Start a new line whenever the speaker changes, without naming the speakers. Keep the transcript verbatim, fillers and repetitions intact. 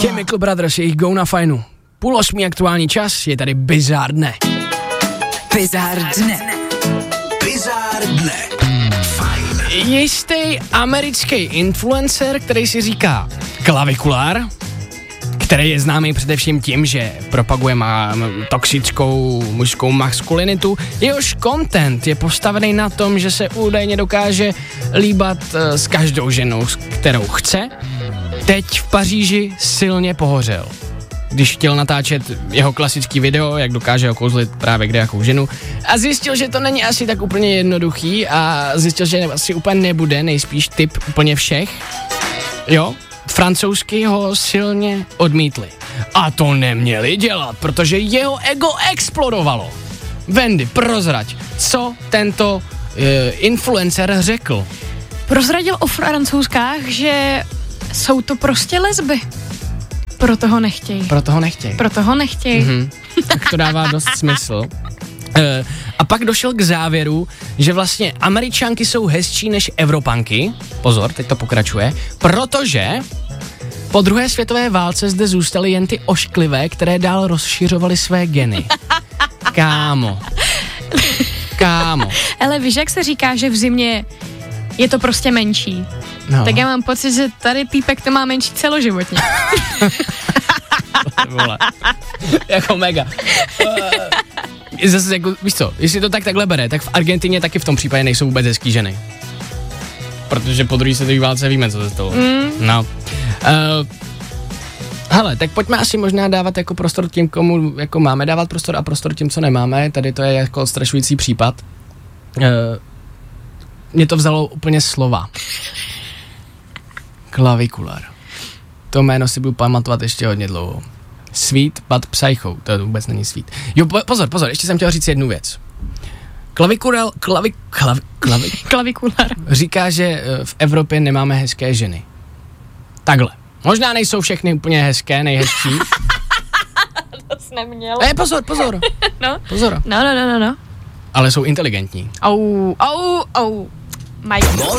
Chemical Brothers, jejich Go na fajnu. Půl osmý aktuální čas, je tady Bizár dne.
Bizár dne.
Bizár dne. Fajn.
Jistý americký influencer, který si říká Klavikulár, který je známý především tím, že propaguje má toxickou mužskou maskulinitu. Jehož content je postavený na tom, že se údajně dokáže líbat s každou ženou, kterou chce. Teď v Paříži silně pohořel, když chtěl natáčet jeho klasický video, jak dokáže okouzlit právě kde jakou ženu, a zjistil, že to není asi tak úplně jednoduchý a zjistil, že asi úplně nebude nejspíš typ úplně všech. Jo, francouzsky ho silně odmítli. A to neměli dělat, protože jeho ego explodovalo. Wendy, prozrať, co tento uh, influencer řekl?
Prozradil o francouzkách, že jsou to prostě lesby. Proto ho nechtějí.
Proto ho nechtějí.
Proto ho nechtějí.
Mhm. Tak to dává dost smysl. Uh, a pak došel k závěru, že vlastně Američanky jsou hezčí než Evropanky. Pozor, teď to pokračuje. Protože po druhé světové válce zde zůstaly jen ty ošklivé, které dál rozšiřovaly své geny. Kámo. Kámo.
Ale víš, jak se říká, že v zimě je to prostě menší.
No.
Tak já mám pocit, že tady týpek to má menší celoživotně.
Vole. Jako mega. Uh, zase jako, víš co, jestli to tak takhle bere, tak v Argentině taky v tom případě nejsou vůbec hezký ženy. Protože po druhé světové válce víme, co se stalo. Mm. No. Uh, hele, tak pojďme asi možná dávat jako prostor tím, komu jako máme dávat prostor a prostor tím, co nemáme. Tady to je jako strašující případ. Uh, mě to vzalo úplně slova. Klavikulár. To jméno si budu pamatovat ještě hodně dlouho. Sweet but psycho, to vůbec není sweet. Jo, po, pozor, pozor, ještě jsem chtěl říct jednu věc. Klavikulár, klavi, klavi, klavi,
Klavikulár.
říká, že v Evropě nemáme hezké ženy. Takhle. Možná nejsou všechny úplně hezké, nejhezčí.
To jsi neměl.
Eh, pozor, pozor.
No.
Pozor.
No, no, no, no, no.
Ale jsou inteligentní.
Au, au, au. Mike.